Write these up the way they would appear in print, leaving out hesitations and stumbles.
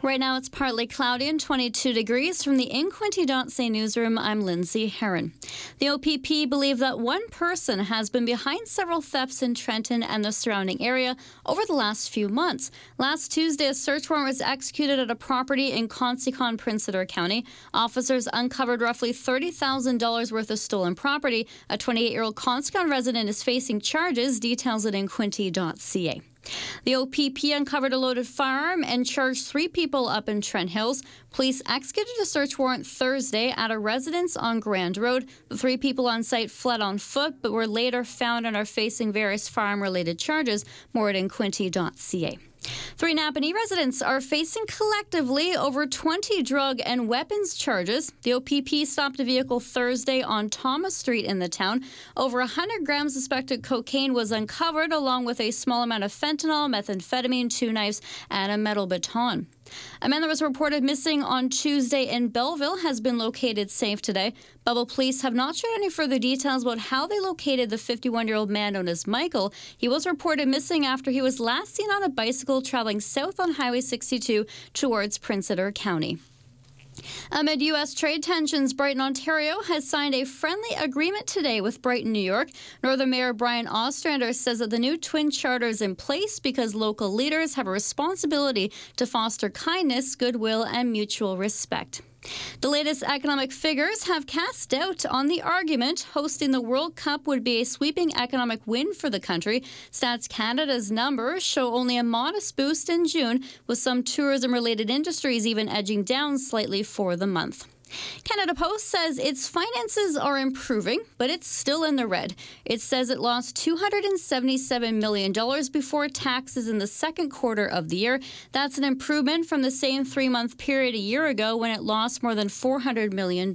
Right now it's partly cloudy and 22 degrees. From the InQuinte.ca newsroom, I'm Lindsay Herron. The OPP believe that one person has been behind several thefts in Trenton and the surrounding area over the last few months. Last Tuesday, a search warrant was executed at a property in Consicon, Prince Edward County. Officers uncovered roughly $30,000 worth of stolen property. A 28-year-old Consicon resident is facing charges, details at InQuinte.ca. The OPP uncovered a loaded firearm and charged 3 people up in Trent Hills. Police executed a search warrant Thursday at a residence on Grand Road. The 3 people on site fled on foot but were later found and are facing various firearm-related charges. More at InQuinte.ca. 3 Napanee residents are facing collectively over 20 drug and weapons charges. The OPP stopped a vehicle Thursday on Thomas Street in the town. Over 100 grams suspected cocaine was uncovered, along with a small amount of fentanyl, methamphetamine, 2 knives, and a metal baton. A man that was reported missing on Tuesday in Belleville has been located safe today. Belleville police have not shared any further details about how they located the 51-year-old man known as Michael. He was reported missing after he was last seen on a bicycle traveling south on Highway 62 towards Prince Edward County. Amid U.S. trade tensions, Brighton, Ontario has signed a friendly agreement today with Brighton, New York. Northern Mayor Brian Ostrander says that the new twin charter is in place because local leaders have a responsibility to foster kindness, goodwill, and mutual respect. The latest economic figures have cast doubt on the argument hosting the World Cup would be a sweeping economic win for the country. Stats Canada's numbers show only a modest boost in June, with some tourism-related industries even edging down slightly for the month. Canada Post says its finances are improving, but it's still in the red. It says it lost $277 million before taxes in the second quarter of the year. That's an improvement from the same 3-month period a year ago when it lost more than $400 million.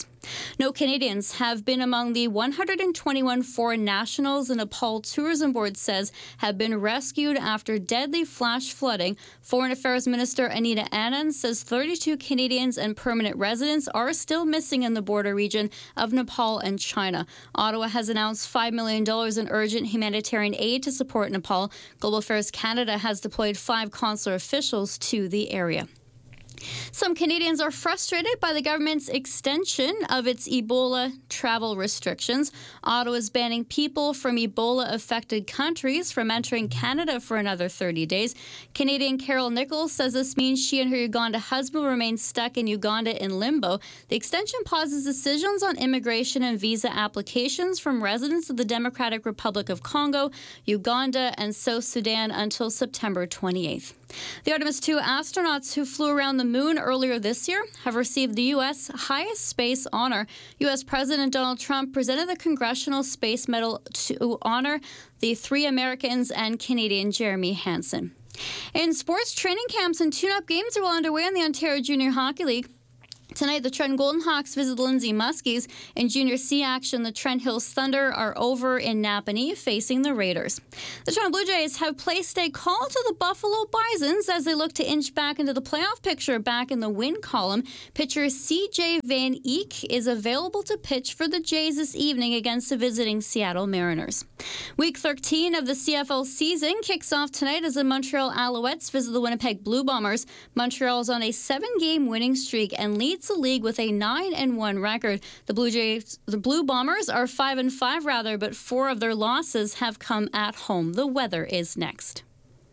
No Canadians have been among the 121 foreign nationals the Nepal Tourism Board says have been rescued after deadly flash flooding. Foreign Affairs Minister Anita Anand says 32 Canadians and permanent residents are still missing in the border region of Nepal and China. Ottawa has announced $5 million in urgent humanitarian aid to support Nepal. Global Affairs Canada has deployed 5 consular officials to the area. Some Canadians are frustrated by the government's extension of its Ebola travel restrictions. Ottawa is banning people from Ebola-affected countries from entering Canada for another 30 days. Canadian Carol Nichols says this means she and her Uganda husband will remain stuck in Uganda in limbo. The extension pauses decisions on immigration and visa applications from residents of the Democratic Republic of Congo, Uganda, and South Sudan until September 28th. The Artemis II astronauts who flew around the moon earlier this year have received the U.S. highest space honor. U.S. President Donald Trump presented the Congressional Space Medal to honor the 3 Americans and Canadian Jeremy Hansen. In sports, training camps and tune-up games are well underway in the Ontario Junior Hockey League. Tonight, the Trenton Golden Hawks visit the Lindsay Muskies. In Junior C action, the Trent Hills Thunder are over in Napanee facing the Raiders. The Toronto Blue Jays have placed a call to the Buffalo Bisons as they look to inch back into the playoff picture back in the win column. Pitcher C.J. Van Eek is available to pitch for the Jays this evening against the visiting Seattle Mariners. Week 13 of the CFL season kicks off tonight as the Montreal Alouettes visit the Winnipeg Blue Bombers. Montreal is on a 7-game winning streak and leads the league with a 9-1 record. The Blue Bombers are 5-5 but 4 of their losses have come at home. The weather is next.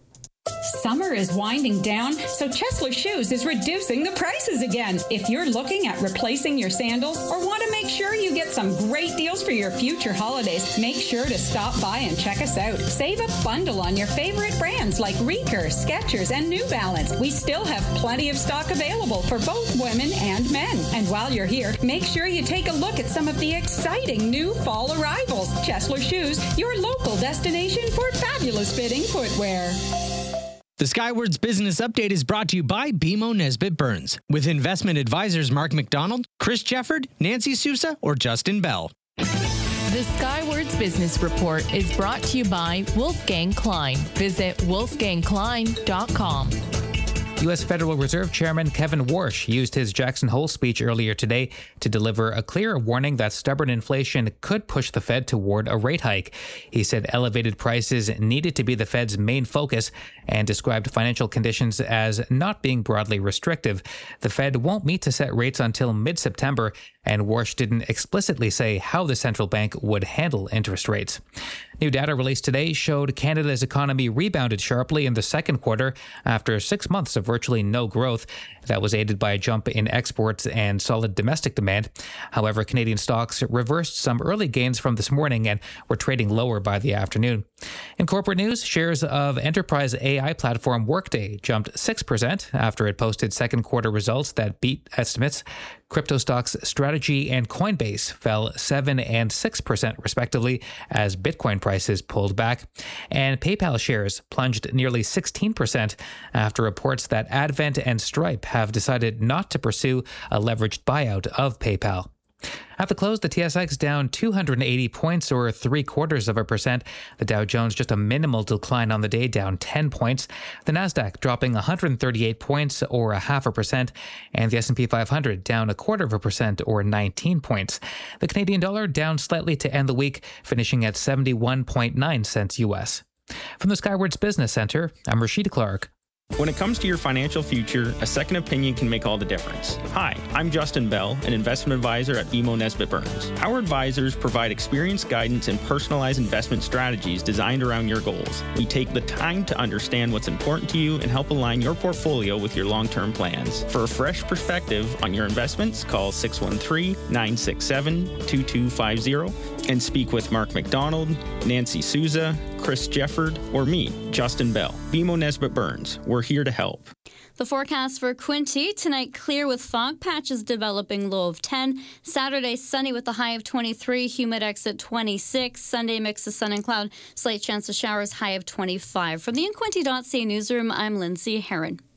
Summer is winding down, so Chesler Shoes is reducing the prices again. If you're looking at replacing your sandals or want to make sure you get some great deals for your future holidays, make sure to stop by and check us out. Save a bundle on your favorite brands like Reeker, Skechers, and New Balance. We still have plenty of stock available for both women and men. And while you're here, make sure you take a look at some of the exciting new fall arrivals. Chesler Shoes, your local destination for fabulous fitting footwear. The Skywards Business Update is brought to you by BMO Nesbitt Burns, with investment advisors Mark McDonald, Chris Jefford, Nancy Sousa, or Justin Bell. The Skywards Business Report is brought to you by Wolfgang Klein. Visit wolfgangklein.com. U.S. Federal Reserve Chairman Kevin Warsh used his Jackson Hole speech earlier today to deliver a clear warning that stubborn inflation could push the Fed toward a rate hike. He said elevated prices needed to be the Fed's main focus and described financial conditions as not being broadly restrictive. The Fed won't meet to set rates until mid-September, and Warsh didn't explicitly say how the central bank would handle interest rates. New data released today showed Canada's economy rebounded sharply in the second quarter after 6 months of virtually no growth. That was aided by a jump in exports and solid domestic demand. However, Canadian stocks reversed some early gains from this morning and were trading lower by the afternoon. In corporate news, shares of enterprise AI platform Workday jumped 6% after it posted second quarter results that beat estimates. Crypto stocks Strategy and Coinbase fell 7% and 6% respectively as Bitcoin prices pulled back. And PayPal shares plunged nearly 16% after reports that Advent and Stripe have decided not to pursue a leveraged buyout of PayPal. At the close, the TSX down 280 points or 0.75%. The Dow Jones just a minimal decline on the day, down 10 points. The Nasdaq dropping 138 points or 0.5%, and the S&P 500 down 0.25% or 19 points. The Canadian dollar down slightly to end the week, finishing at 71.9 cents US. From the Skywards Business Center, I'm Rashida Clark. When it comes to your financial future, a second opinion can make all the difference. Hi, I'm Justin Bell, an investment advisor at BMO Nesbitt Burns. Our advisors provide experienced guidance and personalized investment strategies designed around your goals. We take the time to understand what's important to you and help align your portfolio with your long-term plans. For a fresh perspective on your investments, call 613-967-2250 and speak with Mark McDonald, Nancy Souza, Chris Jefford, or me, Justin Bell. BMO Nesbitt Burns. We're here to help. The forecast for Quinte tonight: clear with fog patches developing, low of 10. Saturday, sunny with a high of 23, humid at 26. Sunday, mix of sun and cloud, slight chance of showers, high of 25. From the InQuinte.ca newsroom, I'm Lindsay Herron.